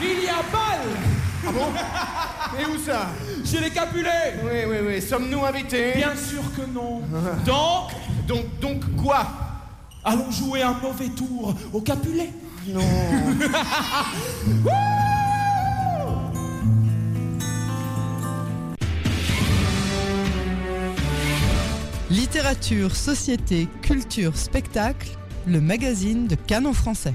Il y a balle. Ah bon? Et où ça? Chez les Capulets. Oui. Sommes-nous invités? Bien sûr que non. Donc quoi? Allons jouer un mauvais tour au Capulet. Non. Littérature, société, culture, spectacle, le magazine de Cannes en français.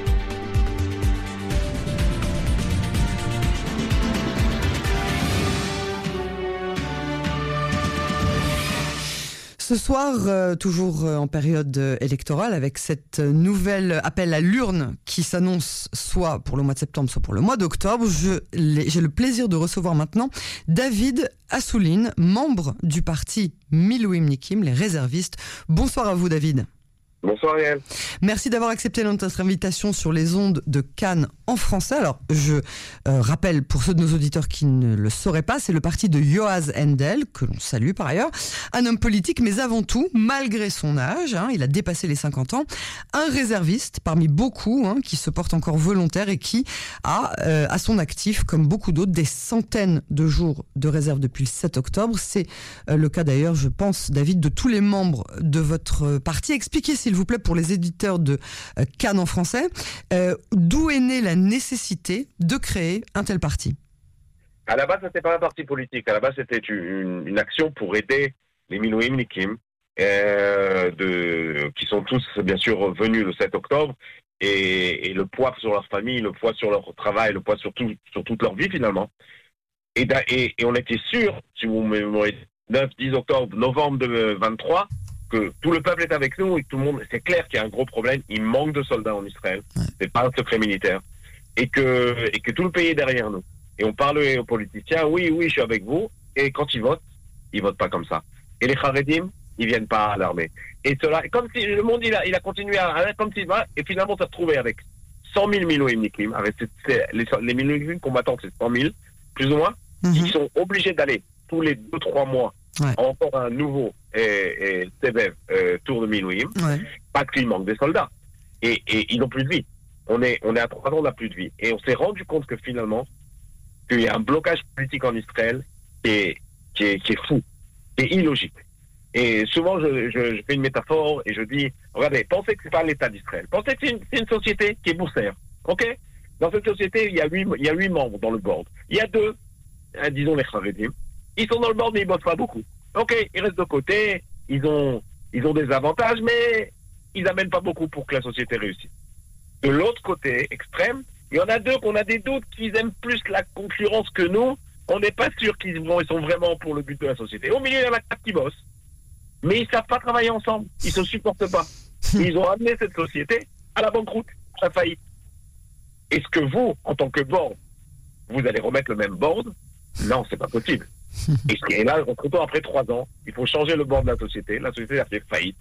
Ce soir, toujours en période électorale, avec cette nouvelle appel à l'urne qui s'annonce soit pour le mois de septembre, soit pour le mois d'octobre, j'ai le plaisir de recevoir maintenant David Assouline, membre du parti Milouim-Nikim, les réservistes. Bonsoir à vous, David. Bonsoir Ariel. Merci d'avoir accepté notre invitation sur les ondes de Cannes en français. Alors, je rappelle pour ceux de nos auditeurs qui ne le sauraient pas, c'est le parti de Yoaz Hendel, que l'on salue par ailleurs, un homme politique, mais avant tout, malgré son âge, il a dépassé les 50 ans, un réserviste parmi beaucoup qui se porte encore volontaire et qui a à son actif, comme beaucoup d'autres, des centaines de jours de réserve depuis le 7 octobre. C'est le cas d'ailleurs, je pense, David, de tous les membres de votre parti. Expliquez s'il vous plaît, pour les éditeurs de Cannes en français, d'où est née la nécessité de créer un tel parti? À la base, c'était pas un parti politique. À la base, c'était une action pour aider les Milouim-Nikim, qui sont tous, bien sûr, venus le 7 octobre, et le poids sur leur famille, le poids sur leur travail, le poids sur toute leur vie, finalement. Et on était sûr, si vous mémorisez, 9, 10 octobre, novembre 2023, que tout le peuple est avec nous et tout le monde, c'est clair qu'il y a un gros problème, il manque de soldats en Israël, c'est pas un secret militaire, et que tout le pays est derrière nous. Et on parle aux politiciens, oui, je suis avec vous, et quand ils votent pas comme ça. Et les Haredim, ils viennent pas à l'armée. Et cela, comme si le monde, il a continué comme s'il va, et finalement, on s'est retrouvé avec 100 000 Milouim-Nikim, avec les Milouim combattants, c'est 100 000, plus ou moins, qui sont obligés d'aller tous les 2-3 mois encore un nouveau tour de Milouim, parce qu'il manque des soldats. Et ils n'ont plus de vie. On est à 3 ans, on n'a plus de vie. Et on s'est rendu compte que finalement, qu'il y a un blocage politique en Israël qui est fou, qui est illogique. Et souvent, je fais une métaphore et je dis, regardez, pensez que c'est pas l'État d'Israël. Pensez que c'est une société qui est boursière. OK? Dans cette société, il y a 8 membres dans le board. Il y a 2, disons les Haredim. Ils sont dans le board, mais ils bossent pas beaucoup. OK, ils restent de côté, ils ont des avantages, mais ils n'amènent pas beaucoup pour que la société réussisse. De l'autre côté, extrême, il y en a 2 qu'on a des doutes qu'ils aiment plus la concurrence que nous. On n'est pas sûr qu'ils sont vraiment pour le but de la société. Au milieu, il y en a 4 qui bossent, mais ils ne savent pas travailler ensemble. Ils ne se supportent pas. Ils ont amené cette société à la banqueroute, à la faillite. Est-ce que vous, en tant que board, vous allez remettre le même board? Non, c'est pas possible. Et là, entre-temps, après 3 ans, il faut changer le bord de la société. La société a fait faillite.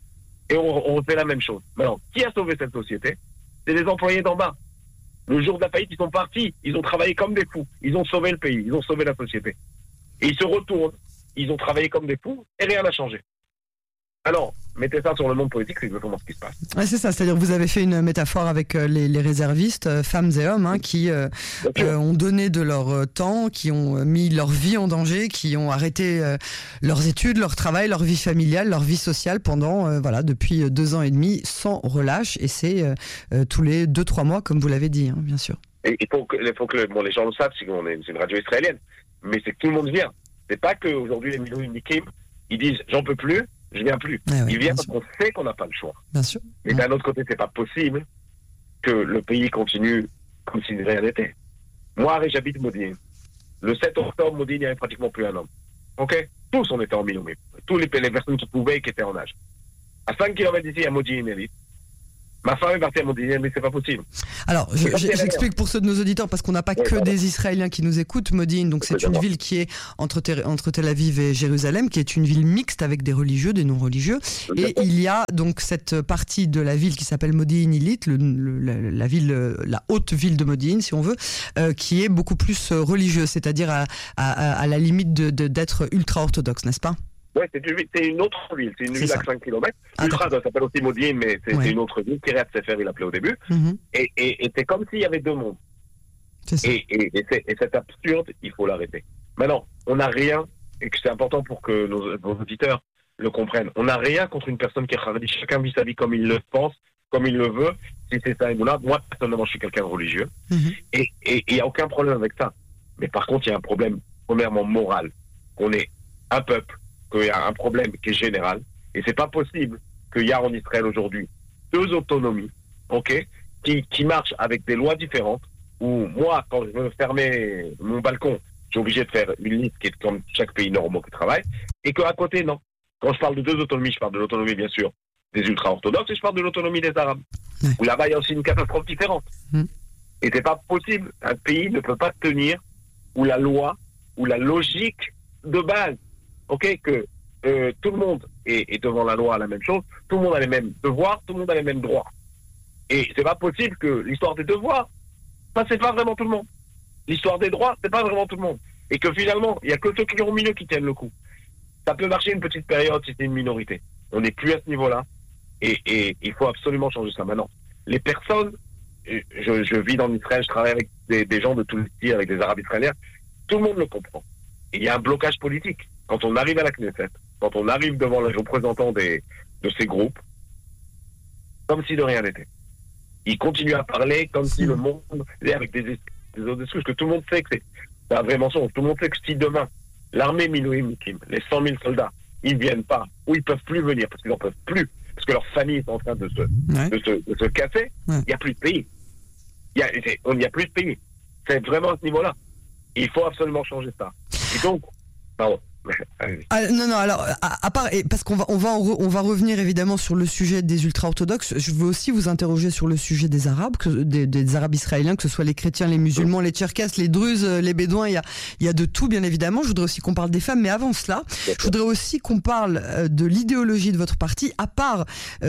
Et on fait la même chose. Maintenant, qui a sauvé cette société? C'est les employés d'en bas. Le jour de la faillite, ils sont partis. Ils ont travaillé comme des fous. Ils ont sauvé le pays. Ils ont sauvé la société. Et ils se retournent. Ils ont travaillé comme des fous et rien n'a changé. Alors, mettez ça sur le monde politique, c'est exactement ce qui se passe. Ouais, c'est ça, c'est-à-dire que vous avez fait une métaphore avec les réservistes, femmes et hommes, qui ont donné de leur temps, qui ont mis leur vie en danger, qui ont arrêté leurs études, leur travail, leur vie familiale, leur vie sociale pendant, depuis 2 ans et demi, sans relâche, et c'est tous les 2-3 mois, comme vous l'avez dit, bien sûr. Et il faut que les gens le savent, c'est une radio israélienne, mais c'est que tout le monde vient. C'est pas qu'aujourd'hui les Milouim-Nikim, ils disent « j'en peux plus », je viens plus. Il vient parce qu'on sait qu'on n'a pas le choix. Bien sûr. Mais d'un autre côté, c'est pas possible que le pays continue comme si rien n'était. Moi, j'habite Modine. Le 7 octobre, Modine, il n'y avait pratiquement plus un homme. OK? Tous on était en Milouim. Tous les personnes qui pouvaient, qui étaient en âge. À 5 km d'ici, il y a Modine Élite. Ma femme est partie à Modine, mais c'est pas possible. Alors, j'explique pour ceux de nos auditeurs, parce qu'on n'a pas que des Israéliens qui nous écoutent. Modine, donc c'est une ville qui est entre Tel Aviv et Jérusalem, qui est une ville mixte avec des religieux, des non-religieux. Et il y a donc cette partie de la ville qui s'appelle Modine Illit, la haute ville de Modine, si on veut, qui est beaucoup plus religieuse, c'est-à-dire à la limite d'être ultra-orthodoxe, n'est-ce pas? Oui, c'est une autre ville. C'est une ville à 5 km. Ultra, ça s'appelle aussi Modine, mais c'est une autre ville. Kiryat Sefer, il l'appelait au début. Et c'est comme s'il y avait 2 mondes. C'est ça. Et cet absurde, il faut l'arrêter. Maintenant, on n'a rien, et que c'est important pour que nos auditeurs le comprennent, on n'a rien contre une personne qui est kharedi. Chacun vit sa vie comme il le pense, comme il le veut. Si c'est ça, moi, personnellement, je suis quelqu'un de religieux. Et il n'y a aucun problème avec ça. Mais par contre, il y a un problème, premièrement, moral. On est un peuple, qu'il y a un problème qui est général. Et c'est pas possible qu'il y a en Israël aujourd'hui 2 autonomies, ok, qui marchent avec des lois différentes, où moi, quand je veux fermer mon balcon, j'ai obligé de faire une liste qui est comme chaque pays normaux qui travaille, et qu'à côté, non. Quand je parle de 2 autonomies, je parle de l'autonomie, bien sûr, des ultra-orthodoxes, et je parle de l'autonomie des Arabes. Ouais. Où là-bas, il y a aussi une catastrophe différente. Et c'est pas possible. Un pays ne peut pas tenir où la loi, où la logique de base, ok, que tout le monde est devant la loi la même chose, tout le monde a les mêmes devoirs, tout le monde a les mêmes droits. Et c'est pas possible que l'histoire des devoirs, ça c'est pas vraiment tout le monde. L'histoire des droits, c'est pas vraiment tout le monde. Et que finalement, il y a que ceux qui sont au milieu qui tiennent le coup. Ça peut marcher une petite période si c'est une minorité. On n'est plus à ce niveau-là. Et il faut absolument changer ça. Maintenant, les personnes, je vis en Israël, je travaille avec des gens de tous les styles, avec des Arabes israéliens, tout le monde le comprend. Et il y a un blocage politique. Quand on arrive à la Knesset, quand on arrive devant les représentants de ces groupes, comme si de rien n'était. Ils continuent à parler comme si le monde, avec des autres excuses, que tout le monde sait que c'est un vrai mensonge. Tout le monde sait que si demain, l'armée Miloïmikim, les 100 000 soldats, ils ne viennent pas, ou ils ne peuvent plus venir, parce qu'ils n'en peuvent plus, parce que leur famille est en train de se casser, il n'y a plus de pays. Il n'y a plus de pays. C'est vraiment à ce niveau-là. Il faut absolument changer ça. Et donc, pardon. Non, alors, à part, parce qu'on va revenir évidemment sur le sujet des ultra-orthodoxes, je veux aussi vous interroger sur le sujet des Arabes, des Arabes israéliens, que ce soit les chrétiens, les musulmans, les Tcherkesses, les Druzes, les Bédouins, il y a de tout, bien évidemment. Je voudrais aussi qu'on parle des femmes, mais avant cela, je voudrais aussi qu'on parle de l'idéologie de votre parti, à part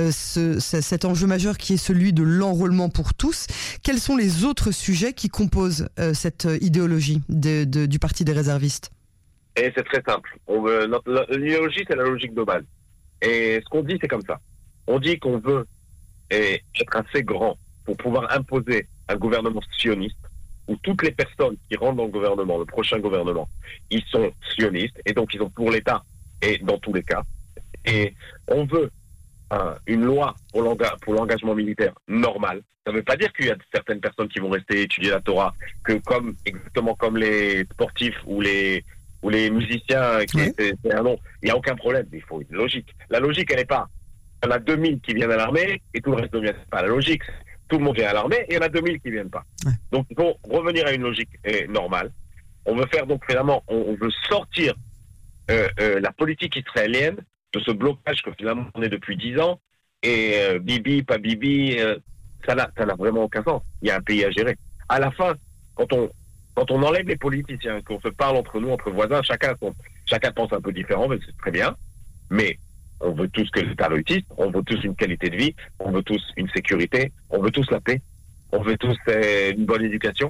cet enjeu majeur qui est celui de l'enrôlement pour tous. Quels sont les autres sujets qui composent cette idéologie du Parti des réservistes ? Et c'est très simple. L'idéologie, c'est la logique de base. Et ce qu'on dit, c'est comme ça. On dit qu'on veut être assez grand pour pouvoir imposer un gouvernement sioniste où toutes les personnes qui rentrent dans le gouvernement, le prochain gouvernement, ils sont sionistes et donc ils ont pour l'État et dans tous les cas. Et on veut une loi pour l'engagement militaire normal. Ça ne veut pas dire qu'il y a certaines personnes qui vont rester étudier la Torah, exactement comme les sportifs ou les musiciens, c'est un nom. Il n'y a aucun problème, il faut une logique. La logique, elle n'est pas. Il y en a 2000 qui viennent à l'armée et tout le reste ne vient pas. La logique, tout le monde vient à l'armée et il y en a 2000 qui ne viennent pas. Ouais. Donc, il faut revenir à une logique normale. On veut faire donc, finalement, on veut sortir la politique israélienne de ce blocage que finalement on est depuis 10 ans. Et Bibi, pas Bibi, ça n'a vraiment aucun sens. Il y a un pays à gérer. À la fin, quand on enlève les politiciens, qu'on se parle entre nous, entre voisins, chacun pense un peu différent, mais c'est très bien. Mais on veut tous que l'État réussisse, on veut tous une qualité de vie, on veut tous une sécurité, on veut tous la paix, on veut tous une bonne éducation.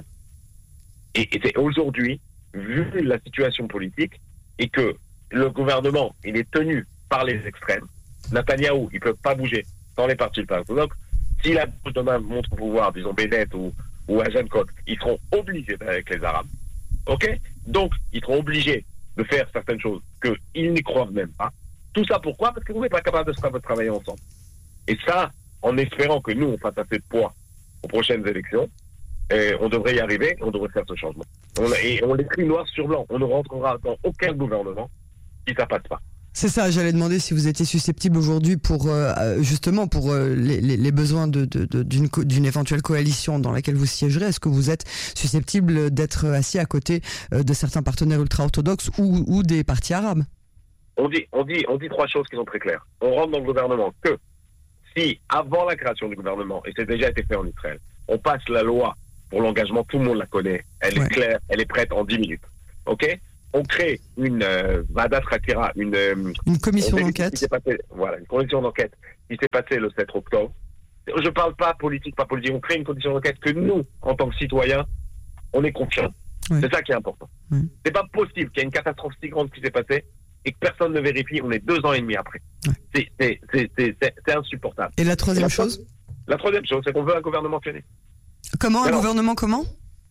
Et c'est aujourd'hui, vu la situation politique, et que le gouvernement, il est tenu par les extrêmes. Netanyahou, il ne peut pas bouger sans les partis orthodoxes. Si la gauche demain montre au pouvoir, disons Bennett ou Ajankot, ils seront obligés avec les Arabes. Ok ? Donc, ils seront obligés de faire certaines choses qu'ils n'y croient même pas. Tout ça pourquoi ? Parce que vous n'êtes pas capable de travailler ensemble. Et ça, en espérant que nous, on fasse assez de poids aux prochaines élections, on devrait y arriver, on devrait faire ce changement. On l'écrit noir sur blanc. On ne rentrera dans aucun gouvernement si ça passe pas. C'est ça, j'allais demander si vous étiez susceptible aujourd'hui pour justement pour les besoins d'une éventuelle coalition dans laquelle vous siégerez. Est-ce que vous êtes susceptible d'être assis à côté de certains partenaires ultra-orthodoxes ou des partis arabes ? On dit 3 choses qui sont très claires. On rentre dans le gouvernement que si, avant la création du gouvernement, et c'est déjà été fait en Israël, on passe la loi pour l'engagement, tout le monde la connaît, elle est claire, elle est prête en 10 minutes. Ok ? On crée une Vadat Khatira, une commission d'enquête. Voilà, une commission d'enquête qui s'est passée le 7 octobre. Je ne parle pas politique. On crée une commission d'enquête que nous, en tant que citoyens, on est confiants. Oui. C'est ça qui est important. Oui. C'est pas possible qu'il y ait une catastrophe si grande qui s'est passée et que personne ne vérifie. On est 2 ans et demi après. Oui. C'est insupportable. Et la troisième chose ? La troisième chose, c'est qu'on veut un gouvernement sioniste. Comment ? Un gouvernement comment ?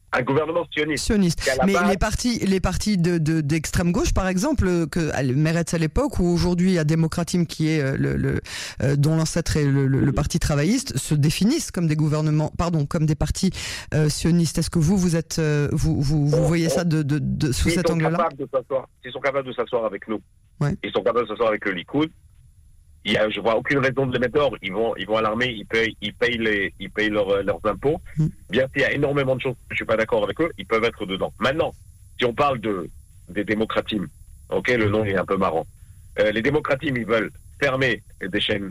Un gouvernement sioniste. Sioniste. Mais les partis d'extrême gauche, par exemple, que Meretz à l'époque, ou aujourd'hui à Démocratim, qui est dont l'ancêtre est le parti travailliste, se définissent comme des gouvernements, comme des partis sionistes. Est-ce que vous êtes, vous voyez ça sous cet angle-là? S'ils sont capables de s'asseoir avec nous, ouais. Ils sont capables de s'asseoir avec le Likoud. Je vois aucune raison de les mettre dehors. Ils vont à l'armée, ils payent leurs impôts. Bien s'il y a énormément de choses que je suis pas d'accord avec eux, ils peuvent être dedans. Maintenant, si on parle des démocratimes, ok, le nom est un peu marrant. Les démocratimes, ils veulent fermer des chaînes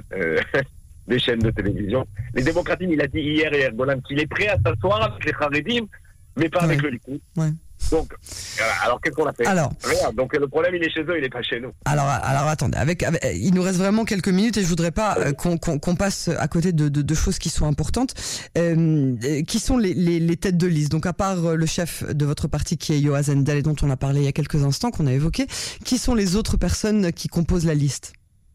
de télévision. Les démocratimes, il a dit hier Golan qu'il est prêt à s'asseoir avec les Haredim, mais pas avec le Likoud. Ouais. Donc, alors qu'est-ce qu'on a fait? Alors, rien. Donc le problème, il est chez eux, il n'est pas chez nous. Alors attendez, il nous reste vraiment quelques minutes et je voudrais pas qu'on passe à côté de choses qui sont importantes. Qui sont les têtes de liste? Donc à part le chef de votre parti qui est Yoaz Hendel et dont on a parlé il y a quelques instants, qu'on a évoqué, qui sont les autres personnes qui composent la liste?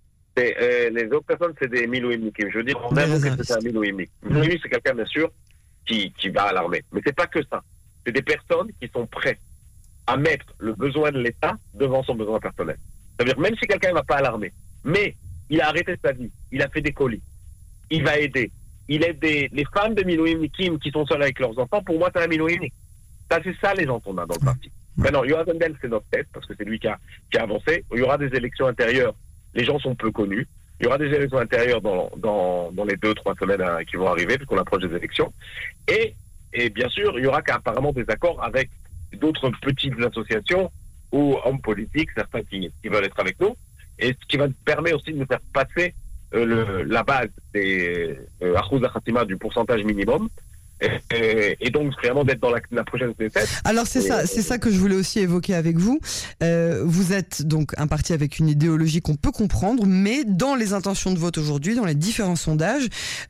Les autres personnes, c'est des Milouimnikim. Je veux dire, on aime que c'est un Milouimnik. Milouimnik, c'est quelqu'un, bien sûr, qui va à l'armée. Mais c'est pas que ça. C'est des personnes qui sont prêtes à mettre le besoin de l'État devant son besoin personnel. C'est-à-dire, même si quelqu'un ne va pas à l'armée, mais il a arrêté sa vie, il a fait des colis, il va aider. Il aide les femmes de Milouimnikim qui sont seules avec leurs enfants. Pour moi, c'est un Milouimnik. Ça, c'est ça les gens qu'on a dans le parti. Maintenant, Yoaz Hendel, c'est notre tête, parce que c'est lui qui a avancé. Il y aura des élections intérieures. Les gens sont peu connus. Il y aura des élections intérieures dans les 2-3 semaines qui vont arriver, puisqu'on approche des élections. Et bien sûr, il y aura apparemment des accords avec d'autres petites associations ou hommes politiques, certains qui veulent être avec nous, et ce qui va nous permettre aussi de nous faire passer la base des Achuz Khatima du pourcentage minimum. Et donc vraiment d'être dans la prochaine Knesset. Alors c'est ça que je voulais aussi évoquer avec vous. Vous êtes donc un parti avec une idéologie qu'on peut comprendre, mais dans les intentions de vote aujourd'hui, dans les différents sondages,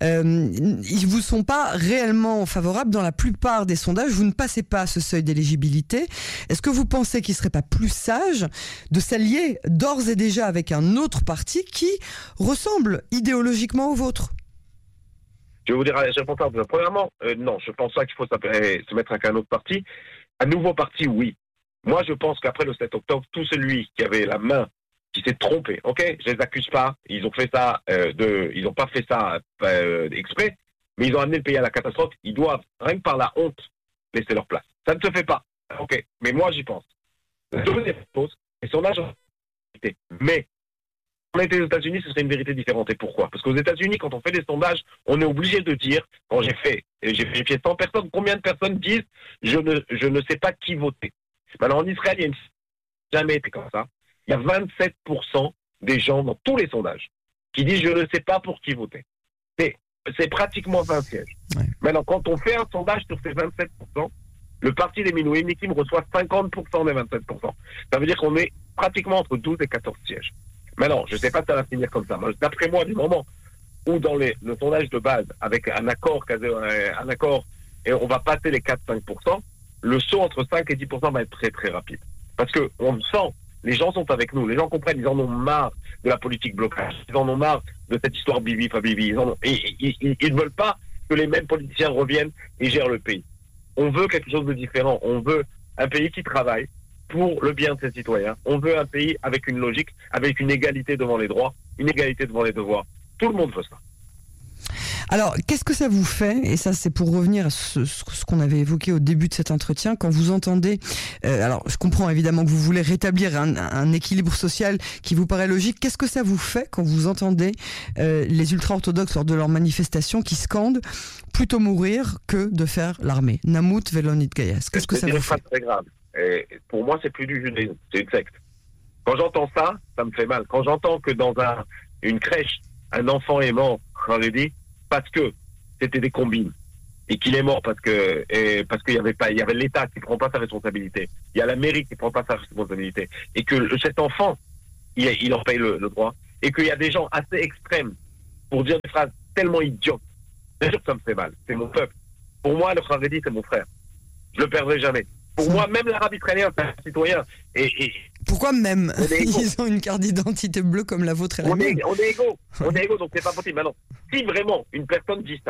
ils vous sont pas réellement favorables. Dans la plupart des sondages, vous ne passez pas ce seuil d'éligibilité. Est-ce que vous pensez qu'il serait pas plus sage de s'allier d'ores et déjà avec un autre parti qui ressemble idéologiquement au vôtre? Je vais vous dire, je réponds pas. Premièrement, non, je pense pas qu'il faut se mettre avec un autre parti. Un nouveau parti, oui. Moi, je pense qu'après le 7 octobre, tout celui qui avait la main, qui s'est trompé, ok, je les accuse pas. Ils ont fait ça ils ont pas fait ça exprès, mais ils ont amené le pays à la catastrophe. Ils doivent, rien que par la honte, laisser leur place. Ça ne se fait pas, ok. Mais moi, j'y pense. Deuxième chose, les sondages, mais on était aux États-Unis, ce serait une vérité différente. Et pourquoi? Parce qu'aux États-Unis, quand on fait des sondages, on est obligé de dire, quand j'ai vérifié 100 personnes, combien de personnes disent je ne sais pas qui voter. Maintenant, en Israël, il n'y a jamais été comme ça. Il y a 27% des gens dans tous les sondages qui disent je ne sais pas pour qui voter. C'est pratiquement 20 sièges. Ouais. Maintenant, quand on fait un sondage sur ces 27%, le parti des Milouimnikim reçoit 50% des 27%. Ça veut dire qu'on est pratiquement entre 12 et 14 sièges. Maintenant, je ne sais pas si ça va finir comme ça. D'après moi, du moment où dans le sondage de base, avec un accord, et on va passer les 4-5%, le saut entre 5 et 10% va être très très rapide. Parce qu'on sent, les gens sont avec nous, les gens comprennent, ils en ont marre de la politique blocage, ils en ont marre de cette histoire Bibi, pas Bibi, ils ne veulent pas que les mêmes politiciens reviennent et gèrent le pays. On veut quelque chose de différent, on veut un pays qui travaille pour le bien de ses citoyens. On veut un pays avec une logique, avec une égalité devant les droits, une égalité devant les devoirs. Tout le monde veut ça. Alors, qu'est-ce que ça vous fait? Et ça, c'est pour revenir à ce qu'on avait évoqué au début de cet entretien. Quand vous entendez... alors, je comprends évidemment que vous voulez rétablir un équilibre social qui vous paraît logique. Qu'est-ce que ça vous fait quand vous entendez les ultra-orthodoxes lors de leurs manifestations qui scandent « plutôt mourir que de faire l'armée ». Namut velon nitgayas. Qu'est-ce que ça vous fait? C'est très grave. Et pour moi, c'est plus du judaïsme, c'est une secte. Quand j'entends ça, ça me fait mal. Quand j'entends que dans une crèche, un enfant est mort, parce que c'était des combines, et qu'il est mort parce qu'il y avait l'État qui prend pas sa responsabilité, il y a la mairie qui prend pas sa responsabilité, et que cet enfant, il en paye le droit, et qu'il y a des gens assez extrêmes pour dire des phrases tellement idiotes. Bien sûr que ça me fait mal. C'est mon peuple. Pour moi, le Haredi, c'est mon frère. Je le perdrai jamais. Pour moi, même l'arabe israélien, c'est un citoyen. Pourquoi même? Ils ont une carte d'identité bleue comme la vôtre et la mienne. On est égaux, donc c'est pas possible. Maintenant, si vraiment une personne dit ça,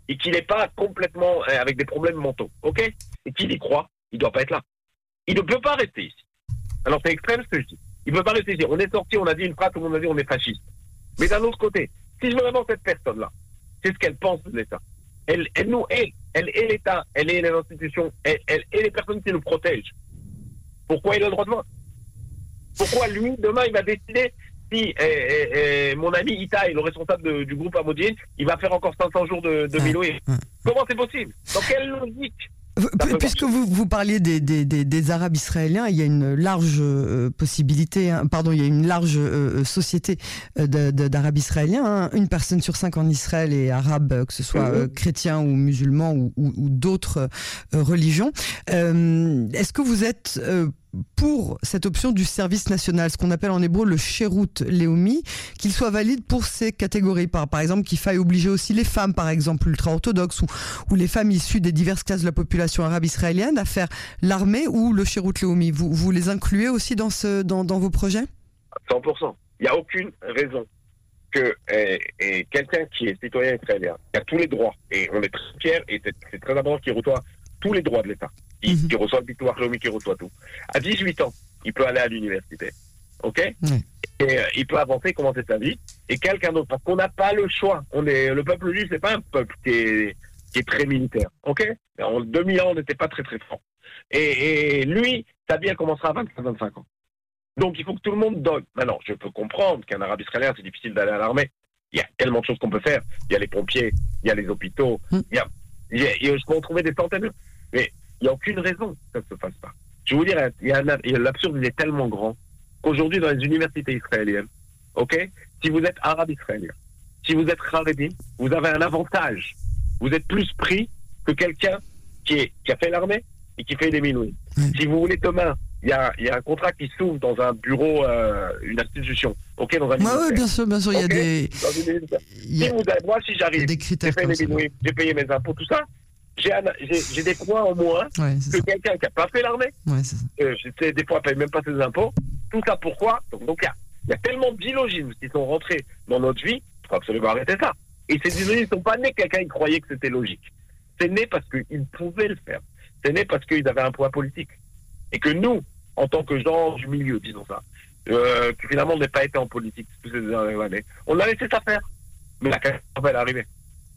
et qu'il n'est pas complètement avec des problèmes mentaux, ok? Et qu'il y croit, il ne doit pas être là. Il ne peut pas rester ici. Alors c'est extrême ce que je dis. Il ne peut pas rester ici. On est sorti, on a dit une phrase, tout le monde a dit on est fasciste. Mais d'un autre côté, si vraiment cette personne-là, c'est ce qu'elle pense de l'État, elle nous est, elle est l'État, elle est les institutions, elle est les personnes qui nous protègent. Pourquoi il a le droit de vote? Pourquoi lui, demain, il va décider si mon ami Ita, le responsable du groupe Amodine, il va faire encore 500 jours de Miloué? Comment c'est possible? Dans quelle logique? Puisque vous parliez des Arabes israéliens, il y a une large possibilité, il y a une large société d'Arabes israéliens. Hein. Une personne sur 5 en Israël est arabe, que ce soit chrétien ou musulman ou d'autres religions. Est-ce que vous êtes pour cette option du service national, ce qu'on appelle en hébreu le Sherut Leumi, qu'il soit valide pour ces catégories, par exemple qu'il faille obliger aussi les femmes, par exemple ultra-orthodoxes ou les femmes issues des diverses classes de la population arabe israélienne à faire l'armée ou le Sherut Leumi. Vous les incluez aussi dans vos projets? 100%. Il n'y a aucune raison que quelqu'un qui est citoyen israélien, qui a tous les droits, et on est très fiers, et c'est très important qu'il reçoive tous les droits de l'État, qui reçoit le Bitou Arlomi, qui reçoit tout. À 18 ans, il peut aller à l'université, ok? Et il peut avancer, commencer sa vie, et quelqu'un d'autre, parce qu'on n'a pas le choix. Le peuple juif, c'est pas un peuple qui est très militaire, ok? En 2000 ans, on n'était pas très très fort. Et lui, sa vie, elle commencera à 25 ans. Donc, il faut que tout le monde donne. Maintenant, je peux comprendre qu'un arabe israélien, c'est difficile d'aller à l'armée. Il y a tellement de choses qu'on peut faire. Il y a les pompiers, il y a les hôpitaux, je peux en trouver des centaines. Mais il n'y a aucune raison que ça ne se fasse pas. Je vais vous dire, l'absurde, il est tellement grand qu'aujourd'hui, dans les universités israéliennes, ok, si vous êtes arabe israélien, si vous êtes haredi, vous avez un avantage. Vous êtes plus pris que quelqu'un qui a fait l'armée et qui fait des minouilles. Si vous voulez, demain, il y a un contrat qui s'ouvre dans un bureau, une institution, ok, dans un ministère. Oui, bien sûr, il y a des... Moi, si j'arrive, j'ai fait des minouilles, j'ai payé mes impôts, tout ça, j'ai des points en moins que quelqu'un qui n'a pas fait l'armée. Des fois, ne paye même pas ses impôts. Tout ça, pourquoi? Donc il y a tellement d'illogismes qui sont rentrés dans notre vie, il faut absolument arrêter ça. Et ces illogismes ne sont pas nés quelqu'un qui croyait que c'était logique. C'est né parce qu'ils pouvaient le faire. C'est né parce qu'ils avaient un poids politique. Et que nous, en tant que gens du milieu, disons ça, que finalement on n'a pas été en politique toutes ces dernières années, on a laissé ça faire. Mais la catastrophe, elle est arrivée.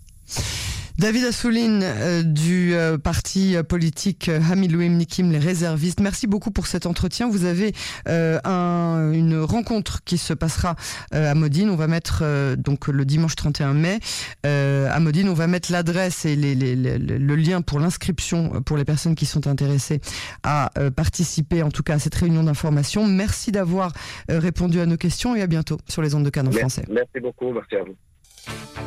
David Assouline du parti politique Hamilouim Nikim, les réservistes. Merci beaucoup pour cet entretien. Vous avez une rencontre qui se passera à Modine. On va mettre donc le dimanche 31 mai à Modine. On va mettre l'adresse et le lien pour l'inscription pour les personnes qui sont intéressées à participer, en tout cas à cette réunion d'information. Merci d'avoir répondu à nos questions et à bientôt sur les ondes de Cannes en français. Merci beaucoup. Merci à vous.